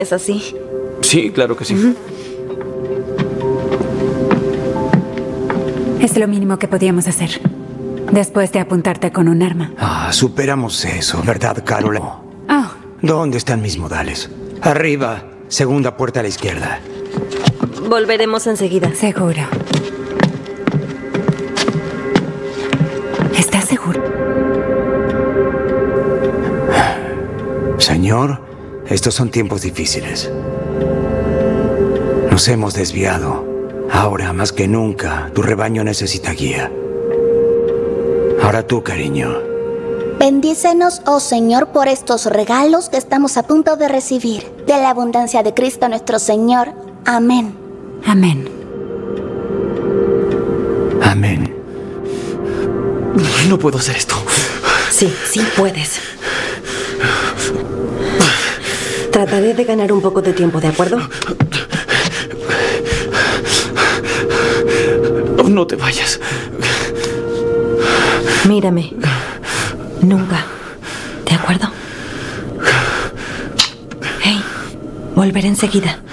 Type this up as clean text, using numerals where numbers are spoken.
¿Es así? Sí, claro que sí. Es lo mínimo que podíamos hacer. Después de apuntarte con un arma. Superamos eso, ¿verdad, Carol? Oh, ¿Dónde están mis modales? Arriba, segunda puerta a la izquierda. Volveremos enseguida. seguro. ¿Estás seguro? Señor, estos son tiempos difíciles. Nos hemos desviado. Ahora, más que nunca, tu rebaño necesita guía. Ahora tú, cariño. Bendícenos, oh Señor, por estos regalos que estamos a punto de recibir. De la abundancia de Cristo nuestro Señor. Amén. Amén. Amén. No puedo hacer esto. Sí, sí puedes. Trataré de ganar un poco de tiempo, ¿de acuerdo? Oh, no te vayas. Mírame. Nunca. ¿De acuerdo? Hey, volveré enseguida.